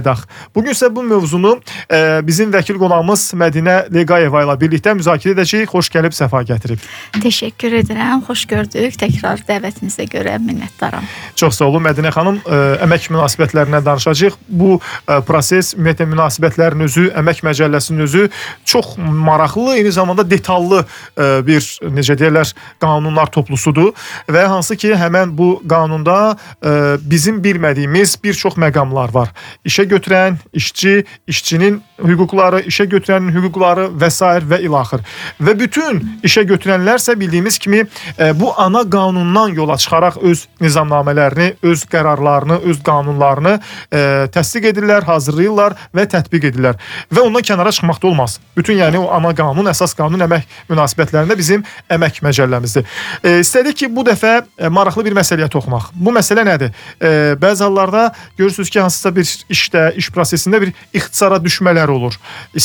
payıdaq. Bugün isə bu mövzunu bizim vəkil qonağımız Mədinə Leqayeva ilə birlikdə müzakirə edəcəyik. Xoş gəlib, səfa gətirib. Teşekkür edirəm, xoş gördük. Təkrar dəvətinizə görə minnətdaram. Çox sağ olun Mədinə xanım. Əmək münasibətlərindən danışacağıq. Bu proses, ümumiyyətlə münasibətlərin özü, əmək məcəlləsinin özü çox maraqlı, eyni zamanda detallı bir, necə deyirlər, qanunlar toplusudur və hansı ki, həmən bu qanunda bizim bilmədiyimiz bir çox məqamlar var. İşə götürən işçi, işçinin hüquqları, işə götürənin hüquqları və s. və ilaxır. Və bütün işə götürənlərsə bildiyimiz kimi bu ana qanundan yola çıxaraq öz nizamnamələrini, öz qərarlarını, öz qanunlarını təsdiq edirlər, hazırlayırlar və tətbiq edirlər. Və ondan kənara çıxmaqda olmaz. Bütün yəni o ana qanun, əsas qanun əmək münasibətlərində bizim əmək məcəlləmizdir. İstədik ki, bu dəfə maraqlı bir məsələyə toxunaq. Bu məsələ nədir? Bəzi hallarda görürsünüz ki, hansısa bir işdə, iş prosesində bir ixtisara düşmələr olur.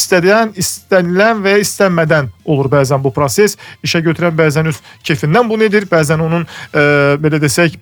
İstənilən və ya istənmədən olur bəzən bu proses. İşə götürən bəzən öz kefindən bunu edir, bəzən onun belə desək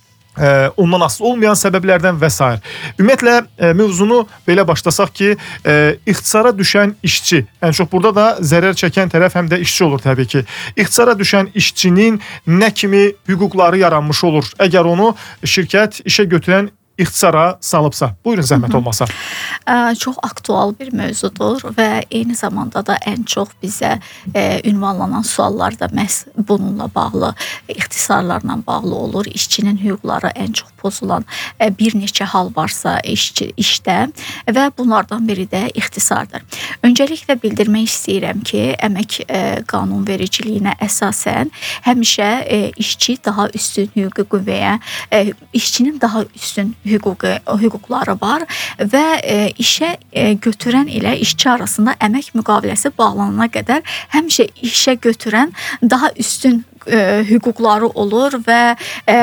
ondan asılı olmayan səbəblərdən və s. Ümumiyyətlə, mövzunu belə başlasaq ki, ixtisara düşən işçi, ən çox burada da zərər çəkən tərəf həm də işçi olur təbii ki. İxtisara düşən işçinin nə kimi hüquqları yaranmış olur, əgər onu şirkət işə götürən ixtisara salıbsa. Buyurun, zəhmət olmasa. Çox aktual bir mövzudur və eyni zamanda da ən çox bizə ünvanlanan suallar da məhz bununla bağlı, ixtisarlarla bağlı olur. İşçinin hüquqları ən çox pozulan bir neçə hal varsa işdə və bunlardan biri də ixtisardır. Öncəliklə bildirmək istəyirəm ki, əmək qanunvericiliyinə əsasən həmişə işçi daha üstün hüququ və ya işçinin daha üstün hüquqları var və işə götürən ilə işçi arasında əmək müqaviləsi bağlanana qədər həmişə işə götürən daha üstün hüquqları olur və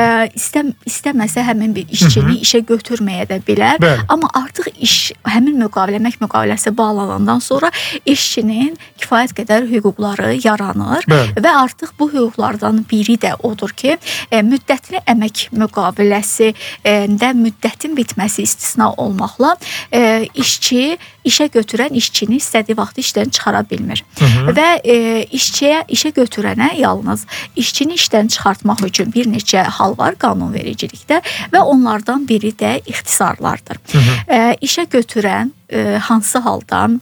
istəməsə həmin bir işçini işə götürməyə də bilər. Bəli. Amma artıq həmin əmək müqaviləsi bağlanandan sonra işçinin kifayət qədər hüquqları yaranır. Bəli. Və artıq bu hüquqlardan biri də odur ki, müddətli əmək müqaviləsində müddətin bitməsi istisna olmaqla işçi işə götürən işçini istədiyi vaxt işdən çıxara bilmir. Və işə götürənə yalnız işçini işdən çıxartmaq üçün bir neçə hal var qanunvericilikdə və onlardan biri də ixtisarlardır. İşə götürən hansı halda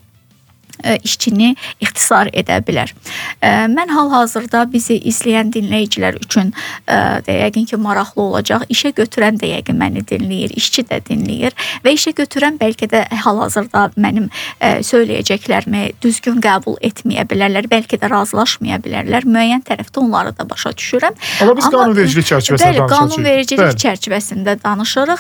işçini ixtisar edə bilər. Mən hal-hazırda bizi izləyən dinləyicilər üçün yəqin ki, maraqlı olacaq. İşə götürən də yəqin məni dinləyir, işçi də dinləyir və işə götürən bəlkə də hal-hazırda mənim söyləyəcəklərimi düzgün qəbul etməyə bilərlər, bəlkə də razılaşmaya bilərlər. Müəyyən tərəfdə onları da başa düşürəm. Amma biz qanunvericilik çərçivəsində danışacağıq. Qanunvericilik çərçivəsində danışırıq.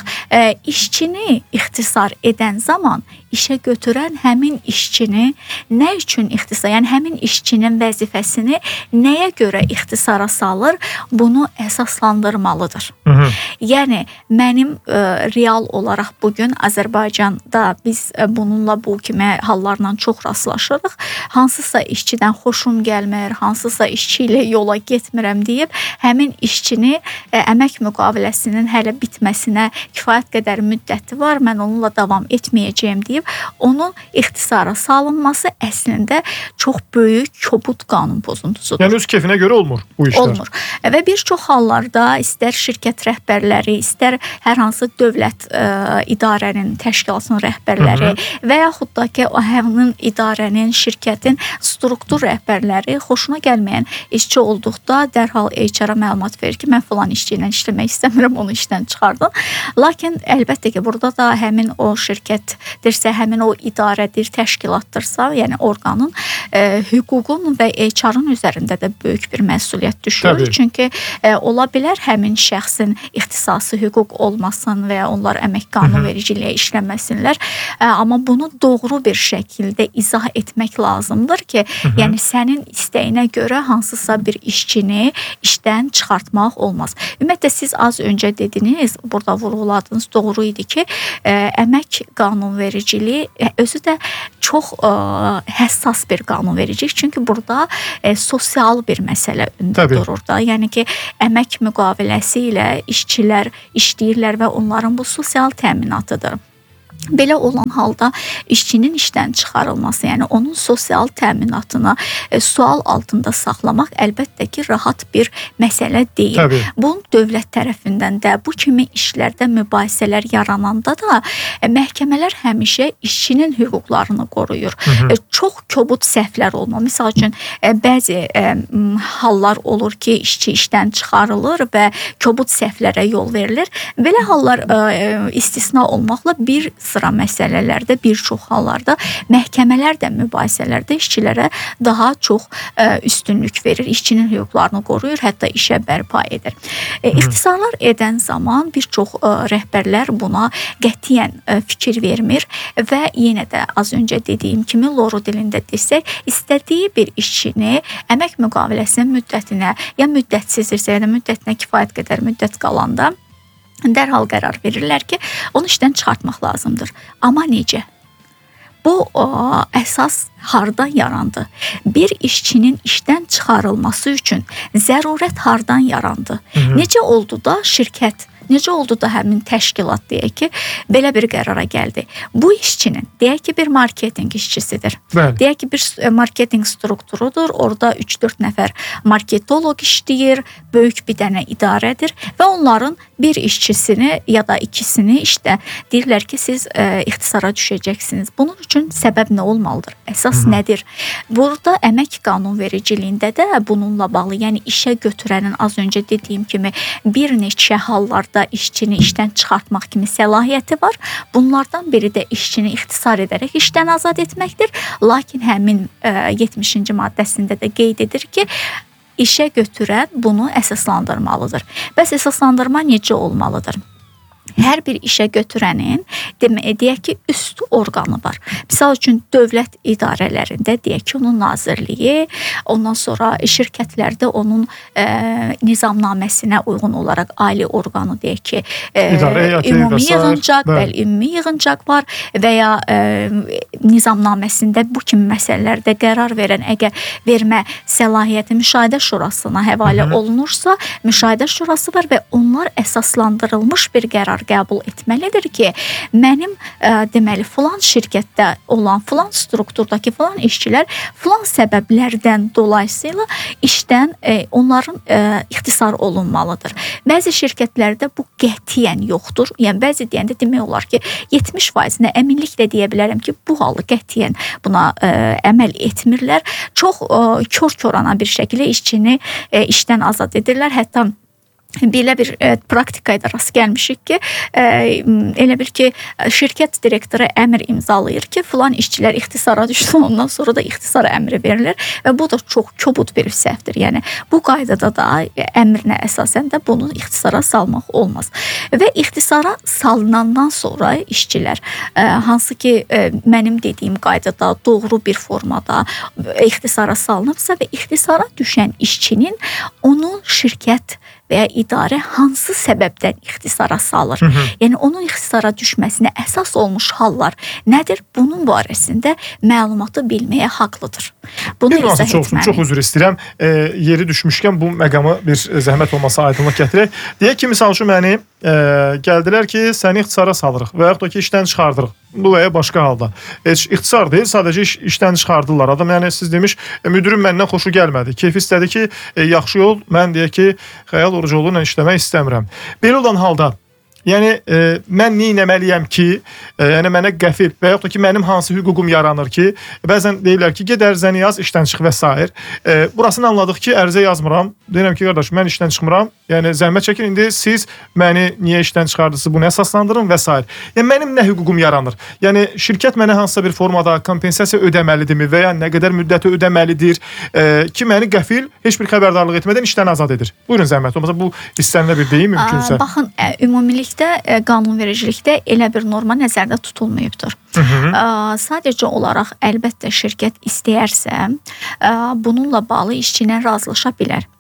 İşçini ixtisar edən zaman işə götürən həmin işçini nə üçün ixtisar, yəni həmin işçinin vəzifəsini nəyə görə ixtisara salır, bunu əsaslandırmalıdır. Yəni, mənim real olaraq bugün Azərbaycanda biz bununla bu kimi hallarla çox rastlaşırıq. Hansısa işçidən xoşum gəlmir, hansısa işçi ilə yola getmirəm deyib, həmin işçini əmək müqaviləsinin hələ bitməsinə kifayət qədər müddəti var, mən onunla davam etməyəcəyim deyib, onun ixtisara salınması əslində çox böyük, kobud qanun pozuntusudur. Yəni öz kefinə görə olmur bu işlər. Olmur. Və bir çox hallarda istər şirkət rəhbərləri, istər hər hansı dövlət idarənin, təşkilatının rəhbərləri və yaxud da ki, həmin idarənin, şirkətin struktur rəhbərləri xoşuna gəlməyən işçi olduqda dərhal HR-a məlumat verir ki, mən filan işçi ilə işləmək istəmirəm, onu işdən çıxardın. Lakin əlbəttə ki, burada da həmin o şirkətdirsə, həmin o idarədir, təşkilatdırsa, yəni orqanın hüququn və HR-ın üzərində də böyük bir məsuliyyət düşür. Təbii. Çünki ola bilər həmin şəxsin ixtisası hüquq olmasın və ya onlar əmək qanunvericiliyə işləməsinlər. Amma bunu doğru bir şəkildə izah etmək lazımdır ki, yəni sənin istəyinə görə hansısa bir işçini işdən çıxartmaq olmaz. Ümumiyyətlə, siz az öncə dediniz, burada vurğuladınız, doğru idi ki, əmək qanunvericiliyi özü də çox həssas bir qanunvericilik. Çünki burada sosial bir məsələ öndə durur da. Yəni ki, əmək müqaviləsi ilə işçilər işləyirlər və onların bu sosial təminatıdır. Belə olan halda işçinin işdən çıxarılması, yəni onun sosial təminatına sual altında saxlamaq əlbəttə ki, rahat bir məsələ deyil. Təbii. Bunun dövlət tərəfindən də bu kimi işlərdə mübahisələr yarananda da məhkəmələr həmişə işçinin hüquqlarını qoruyur. Çox kobud səhvlər olmur. Misal üçün bəzi hallar olur ki, işçi işdən çıxarılır və kobud səhvlərə yol verilir. Belə hallar istisna olmaqla bir sıra məsələlərdə, bir çox hallarda məhkəmələr də mübahisələrdə işçilərə daha çox üstünlük verir, işçinin hüquqlarını qoruyur, hətta işə bərpa edir. İxtisarlar edən zaman bir çox rəhbərlər buna qətiyyən fikir vermir və yenə də az öncə dediyim kimi Loro dilində desək, istədiyi bir işçini əmək müqaviləsinin müddətinə, ya müddətsizdirsə, ya da müddətinə kifayət qədər müddət qalanda dərhal qərar verirlər ki, onu işdən çıxartmaq lazımdır. Amma necə? Bu əsas hardan yarandı? Bir işçinin işdən çıxarılması üçün zərurət hardan yarandı? Necə oldu da şirkət, necə oldu da həmin təşkilat deyək ki, belə bir qərara gəldi? Bu işçinin, deyək ki, bir marketinq işçisidir. Bəli. Deyək ki, bir marketinq strukturudur. Orada 3-4 nəfər marketoloq işləyir, böyük bir dənə idarədir və onların bir işçisini ya da ikisini işte deyirlər ki, siz ixtisara düşəcəksiniz. Bunun üçün səbəb nə olmalıdır? Əsas nədir? Burada əmək qanunvericiliyində də bununla bağlı, yəni işə götürənin az öncə dediyim kimi bir neçə hallarda işçini işdən çıxartmaq kimi səlahiyyəti var. Bunlardan biri də işçini ixtisar edərək işdən azad etməkdir. Lakin həmin 70-ci maddəsində də qeyd edir ki, işə götürən bunu əsaslandırmalıdır. Bəs əsaslandırma necə olmalıdır? Hər bir işə götürənin deyək ki, üst orqanı var. Misal üçün dövlət idarələrində deyək ki, onun nazirliyi, ondan sonra şirkətlərdə onun nizamnaməsinə uyğun olaraq ali orqanı deyək ki, ümumi yığıncaq, ümumi yığıncaq var və ya nizamnaməsində bu kimi məsələlərdə qərar verən, əgər vermə səlahiyyəti müşahidə şurasına həvalə olunursa, müşahidə şurası var və onlar əsaslandırılmış bir qərar qəbul etməlidir ki, mənim deməli filan şirkətdə olan, filan strukturdakı filan işçilər filan səbəblərdən dolayısıyla işdən onların ixtisar olunmalıdır. Bəzi şirkətlərdə bu qətiyyən yoxdur. Yəni bəzi deyəndə demək olar ki, 70%-nə əminliklə deyə bilərəm ki, bu halı qətiyyən buna əməl etmirlər. Çox kör-körana bir şəkildə işçini işdən azad edirlər. Hətta belə bir praktikaya da rast gəlmişik ki, elə bil ki, şirkət direktoru əmr imzalayır ki, filan işçilər ixtisara düşsün, ondan sonra da ixtisar əmri verilir və bu da çox kobud bir səhvdir. Yəni bu qaydada da əmrinə əsasən də bunu ixtisara salmaq olmaz. Və ixtisara salınandan sonra işçilər hansı ki, mənim dediyim qaydada doğru bir formada ixtisara salınıbsa və ixtisara düşən işçinin onun şirkət və ya idarə hansı səbəbdən ixtisara salır? Yəni onun ixtisara düşməsinə əsas olmuş hallar nədir? Bunun barəsində məlumatı bilməyə haqlıdır. Bunu izah etməliyik. Çox üzr istəyirəm. Yeri düşmüşkən bu məqamı bir zəhmət olmasa aydınlıq gətirək. Deyək ki, misal üçün məni gəldilər ki, səni ixtisara salırıq və yaxud da ki, işdən çıxardırıq. Bu və ya başqa halda. Heç ixtisar deyil, sadəcə işdən çıxardırlar. Adam, yəni siz demiş, müdürüm məndən xoşu gəlmədi. Keyfi istədi ki, yaxşı yol, mən deyək ki, Xəyal Orucoğlu ilə işləmək istəmirəm. Belə olan halda, yəni mən nə etməliyəm ki, yəni mənə qəfil və yaxud da ki, mənim hansı hüququm yaranır ki, bəzən deyirlər ki, get ərizəni yaz, işdən çıx və s. Burasını anladıq ki, ərizə yazmıram. Deyirəm ki, qardaş, mən işdən çıxmıram. Yəni zəhmət çəkin, indi siz məni niyə işdən çıxardınız, bunu əsaslandırın və s. Yəni mənim nə hüququm yaranır? Yəni şirkət mənə hansısa bir formada kompensasiya ödəməlidirmi və ya nə qədər müddəti ödəməlidir ki, məni qəfil heç bir xəbərdarlıq etmədən işdən azad edir. Buyurun zəhmət olmasa bu istənilən bir deyim mümkünsə. Baxın, ümumilikdə qanunvericilikdə elə bir norma nəzərdə tutulmayıbdır. Sadəcə olaraq əlbəttə şirkət istəyərsə bununla bağlı işçinə razılaşa bilər.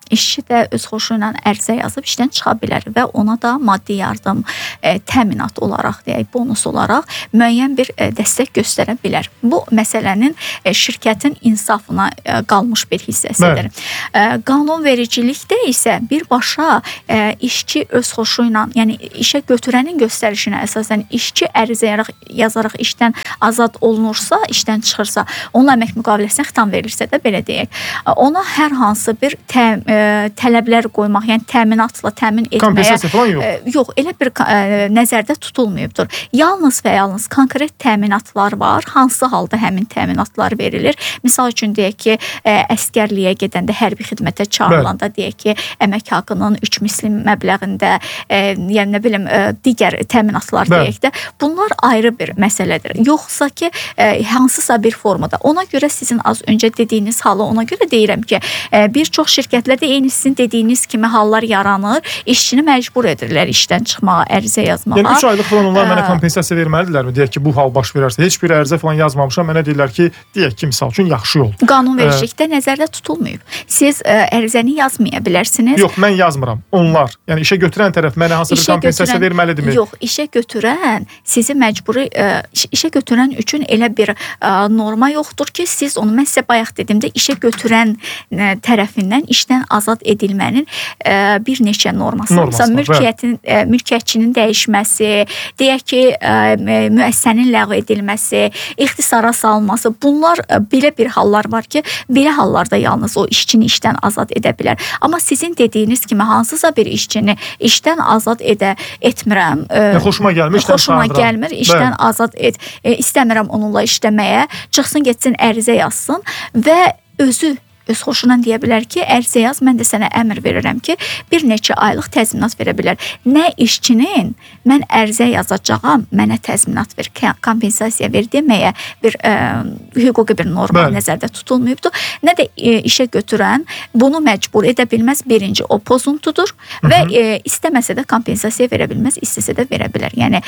işçi də öz xoşu ilə ərizə yazıb işdən çıxa bilər və ona da maddi yardım, təminat olaraq deyək, bonus olaraq müəyyən bir dəstək göstərə bilər. Bu məsələnin şirkətin insafına qalmış bir hissəsidir. Qanunvericilikdə isə birbaşa işçi öz xoşu ilə, yəni işə götürənin göstərişinə əsasən işçi ərizə yazaraq işdən azad olunursa, işdən çıxırsa, onun əmək müqaviləsinə xitam verilirsə də belə deyək, ona hər hansı bir tələblər qoymaq, yəni təminatla təmin etməyə kompensasiya falan yox. Yox, elə bir nəzərdə tutulmayıbdır. Yalnız və yalnız konkret təminatlar var. Hansı halda həmin təminatlar verilir? Misal üçün deyək ki, əskərliyə gedəndə, hərbi xidmətə çağırılanda deyək ki, əmək haqqının 3 misli məbləğində, yəni nə bilim, digər təminatlar deyək də, bunlar ayrı bir məsələdir. Yoxsa ki, hansısa bir formada. Ona görə sizin az öncə dediyiniz halı, ona görə deyirəm ki, bir çox şirkətlərdə eyni sizin dediyiniz kimi hallar yaranır. İşçini məcbur edirlər işdən çıxmağa, ərizə yazmağa. Yəni 3 aylıq falan onlar mənə kompensasiya verməlidirlərmi? Deyək ki, bu hal baş verərsə, heç bir ərizə falan yazmamışam, mənə deyirlər ki, deyək ki, misal üçün yaxşı yol. Qanunvericilikdə nəzərdə tutulmayıb. Siz ərizəni yazmaya bilərsiniz. Yox, mən yazmıram. Onlar, yəni işə götürən tərəf mənə hansı bir kompensasiya verməlidirmi? Yox, işə götürən sizi məcburi işə götürən üçün elə bir norma yoxdur ki, siz onu mən sizə bayaq dedimdə işə götürən tərəfindən işdən azad edilmənin bir neçə norması var. Mülkiyyətçinin dəyişməsi, deyək ki, müəssisənin ləğv edilməsi, ixtisara salınması, bunlar belə bir hallar var ki, belə hallarda yalnız o işçini işdən azad edə bilər. Amma sizin dediyiniz kimi hansısa bir işçini işdən azad etmirəm. Xoşuma gəlmir, işdən azad istəmirəm onunla işləməyə, çıxsın getsin ərizə yazsın və özü öz xoşuna deyə bilər ki, ərizə yaz, mən də sənə əmr verirəm ki, bir neçə aylıq təzminat verə bilər. Nə işçinin mən ərizə yazacağam, mənə təzminat ver, kompensasiya ver deməyə bir hüquqi bir norma nəzərdə tutulmayıbdır. Nə də işə götürən bunu məcbur edə bilməz. Birinci, o pozuntudur və istəməsə də kompensasiya verə bilməz, istəsə də verə bilər. Yəni,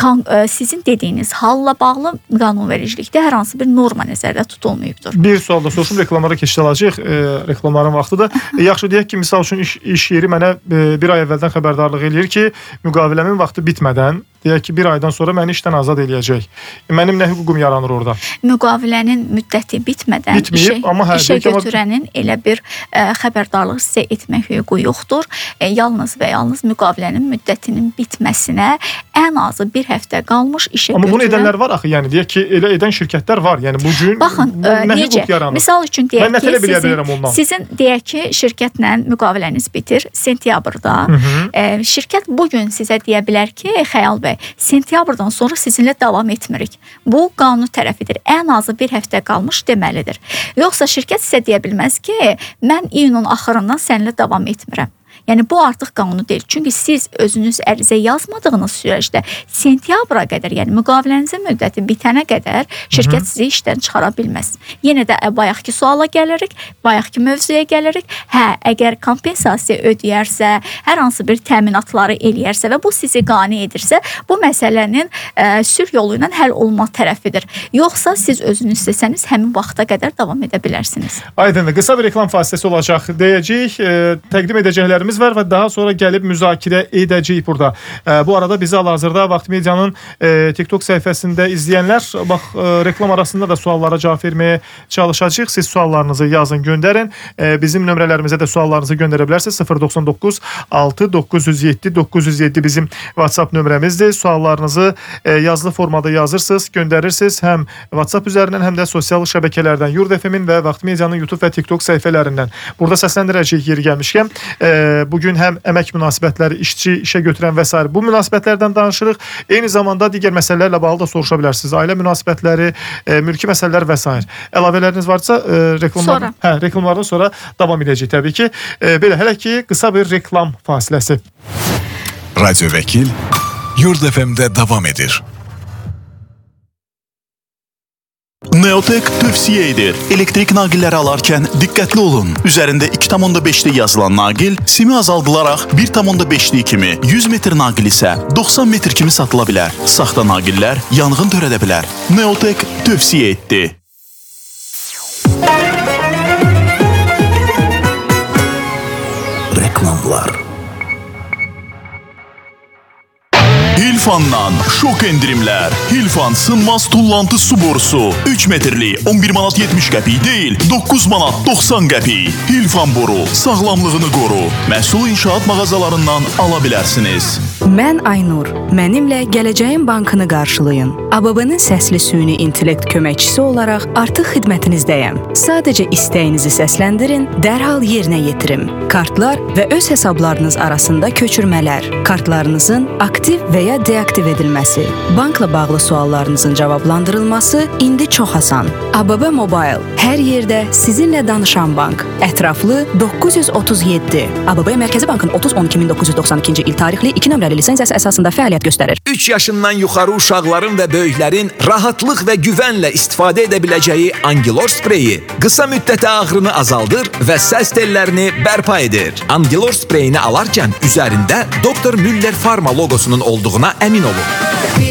sizin dediyiniz halla bağlı qanunvericilikdə hər hansı bir norma nəzərdə tutulmayıbdır. Bir sual da soruşum, reklamlara keçid alacaq. Reklamların vaxtıdır. Yaxşı deyək ki, misal üçün iş yeri mənə bir ay əvvəldən xəbərdarlıq eləyir ki, müqaviləmin vaxtı bitmədən, deyək ki, bir aydan sonra məni işdən azad eləyəcək. Mənim nə hüququm yaranır orada? Müqavilənin müddəti bitmədən işə götürənin elə bir xəbərdarlıq sizə etmək hüququ yoxdur. Yalnız və yalnız müqavilənin müddətinin bitməsinə ən azı bir həftə qalmış işə götürən... Amma bunu edənlər var axı, yəni deyək ki, elə edən şirkətlər var. Yəni bu gün nə hüquq yaranır? Misal üçün deyək ki, sizin deyək ki, şirkətlə müqaviləniz bitir sentyabrda. Şirkət bugün sizə deyə bilər ki, Xəyal bəy, sentyabrdan sonra sizinlə davam etmirik. Bu qanun tərəfidir. Ən azı bir həftə qalmış deməlidir. Yoxsa şirkət sizə deyə bilməz ki, mən iyunun axırından səninlə davam etmirəm. Yəni bu artıq qanunu deyil. Çünki siz özünüz ərizə yazmadığınız sürəcdə sentyabra qədər, yəni müqavilənizin müddəti bitənə qədər şirkət sizi işdən çıxara bilməz. Yenə də bayaqki suala gəlirik, bayaqki mövzuya gəlirik. Əgər kompensasiya ödəyərsə, hər hansı bir təminatları eləyərsə və bu sizi qane edirsə, bu məsələnin sülh yolu ilə həll olma tərəfidir. Yoxsa siz özünüz istəsəniz həmin vaxta qədər davam edə bilərsiniz. Aydındır. Qısa bir reklam fasiləsi olacaq deyəcəyik. Təqdim edəcəklərimiz var və daha sonra gəlib müzakirə edəcəyik burada. Bu arada bizi hal-hazırda Vaxt Medianın TikTok səhifəsində izləyənlər, bax, reklam arasında da suallara cavab verməyə çalışacağıq. Siz suallarınızı yazın, göndərin. Bizim nömrələrimizə də suallarınızı göndərə bilərsiniz. 099 6 907 907 bizim WhatsApp nömrəmizdir. Suallarınızı yazılı formada yazırsınız, göndərirsiniz. Həm WhatsApp üzərindən, həm də sosial şəbəkələrdən, Yurd FM-in və Vaxt Medianın YouTube və TikTok səhifələrindən. Burada səsləndirəcəyik yeri gəlmişkən. Bugün həm əmək münasibətləri, işçi işə götürən və s. bu münasibətlərdən danışırıq. Eyni zamanda digər məsələlərlə bağlı da soruşa bilərsiniz. Ailə münasibətləri, mülki məsələlər və s. Əlavələriniz varsa reklamlardan sonra davam edəcək təbii ki. Belə, hələ ki qısa bir reklam fasiləsi. Radyo Vəkil Yurd FM-də davam edir. Neotek tövsiyə edir. Elektrik naqilləri alarkən diqqətli olun. Üzərində 2,5'li yazılan naqil simi azaldılaraq 1,5'li kimi, 100 metr naqil isə 90 metr kimi satıla bilər. Saxta naqillər yanğın törədə bilər. Neotek tövsiyə etdi. maraqlandılar. Hilfandan şok endirimlər. Hilfan sınmaz tullantı su borusu 3 metrli 11 manat 70 qəpik deyil, 9 manat 90 qəpik. Hilfan boru sağlamlığını qoru. Məhsul inşaat mağazalarından ala bilərsiniz. Mən Aynur. Mənimlə Gələcəyin Bankını qarşılayın. ABB-nin səsli süni intellekt köməkçisi olaraq artıq xidmətinizdəyəm. Sadəcə istəyinizi səsləndirin, dərhal yerinə yetirim. Kartlar və öz hesablarınız arasında köçürmələr, kartlarınızın aktiv və ya deaktiv edilməsi, bankla bağlı suallarınızın cavablandırılması indi çox asan. ABB Mobile, hər yerdə sizinlə danışan bank. Ətraflı 937. ABB Mərkəzi Bankın 30-12-1992-ci il tarixli 2 nömrəli lisensiyası əsasında fəaliyyət göstərir. 3 yaşından yuxarı uşaqların və böyüklərin rahatlıq və güvənlə istifadə edə biləcəyi Angilor spreyi qısa müddətə ağrını azaldır və səs tellərini bərpa edir. Angilor spreyini alarkən üzərində Dr. Müller Pharma logosunun olduğuna əmin olun.